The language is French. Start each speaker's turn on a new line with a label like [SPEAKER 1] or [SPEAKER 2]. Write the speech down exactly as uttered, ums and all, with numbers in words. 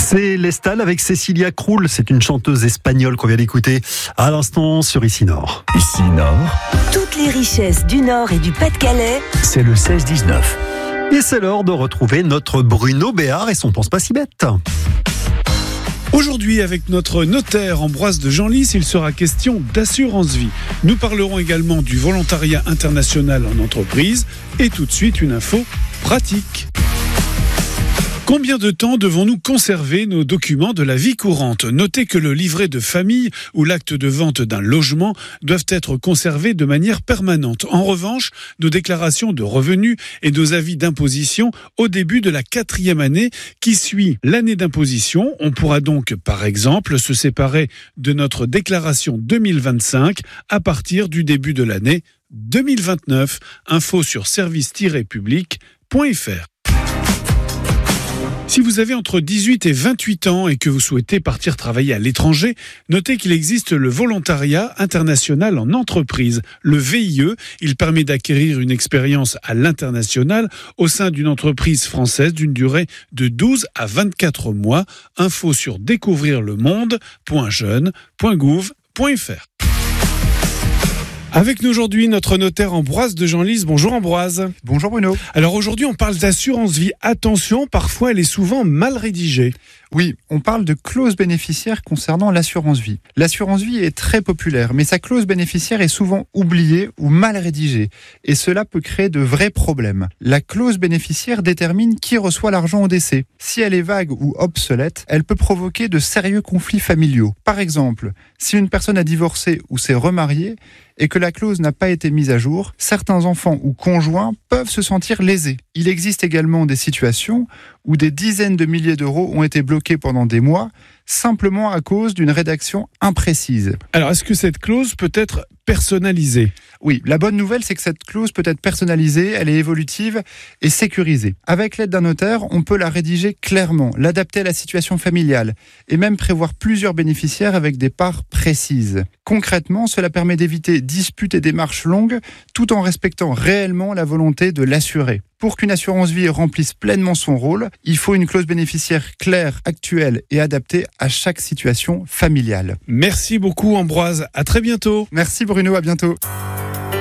[SPEAKER 1] C'est l'Estal avec Cecilia Krull, c'est une chanteuse espagnole qu'on vient d'écouter à l'instant sur Ici Nord.
[SPEAKER 2] Ici Nord,
[SPEAKER 3] toutes les richesses du Nord et du Pas-de-Calais,
[SPEAKER 2] c'est le seize dix-neuf.
[SPEAKER 1] Et c'est l'heure de retrouver notre Bruno Béard et son Pense pas si bête.
[SPEAKER 4] Aujourd'hui, avec notre notaire Ambroise de Genlis, il sera question d'assurance vie. Nous parlerons également du volontariat international en entreprise et tout de suite une info pratique. Combien de temps devons-nous conserver nos documents de la vie courante ? Notez que le livret de famille ou l'acte de vente d'un logement doivent être conservés de manière permanente. En revanche, nos déclarations de revenus et nos avis d'imposition au début de la quatrième année qui suit l'année d'imposition. On pourra donc, par exemple, se séparer de notre déclaration deux mille vingt-cinq à partir du début de l'année deux mille vingt-neuf. Info sur service tiret public point f r. Si vous avez entre dix-huit et vingt-huit ans et que vous souhaitez partir travailler à l'étranger, notez qu'il existe le volontariat international en entreprise, le V I E. Il permet d'acquérir une expérience à l'international au sein d'une entreprise française d'une durée de douze à vingt-quatre mois. Info sur découvrir le monde point jeune point gouv point f r. Avec nous aujourd'hui, notre notaire Ambroise de Genlis. Bonjour Ambroise.
[SPEAKER 5] Bonjour Bruno.
[SPEAKER 4] Alors aujourd'hui, on parle d'assurance vie. Attention, parfois elle est souvent mal rédigée.
[SPEAKER 5] Oui, on parle de clause bénéficiaire concernant l'assurance vie. L'assurance vie est très populaire, mais sa clause bénéficiaire est souvent oubliée ou mal rédigée. Et cela peut créer de vrais problèmes. La clause bénéficiaire détermine qui reçoit l'argent au décès. Si elle est vague ou obsolète, elle peut provoquer de sérieux conflits familiaux. Par exemple, si une personne a divorcé ou s'est remariée, et que la clause n'a pas été mise à jour, certains enfants ou conjoints peuvent se sentir lésés. Il existe également des situations où des dizaines de milliers d'euros ont été bloqués pendant des mois, simplement à cause d'une rédaction imprécise.
[SPEAKER 4] Alors, est-ce que cette clause peut être personnalisée ?
[SPEAKER 5] Oui, la bonne nouvelle, c'est que cette clause peut être personnalisée, elle est évolutive et sécurisée. Avec l'aide d'un notaire, on peut la rédiger clairement, l'adapter à la situation familiale et même prévoir plusieurs bénéficiaires avec des parts précises. Concrètement, cela permet d'éviter disputes et démarches longues tout en respectant réellement la volonté de l'assuré. Pour qu'une assurance vie remplisse pleinement son rôle, il faut une clause bénéficiaire claire, actuelle et adaptée à chaque situation familiale.
[SPEAKER 4] Merci beaucoup Ambroise, à très bientôt.
[SPEAKER 5] Merci Bruno, à bientôt.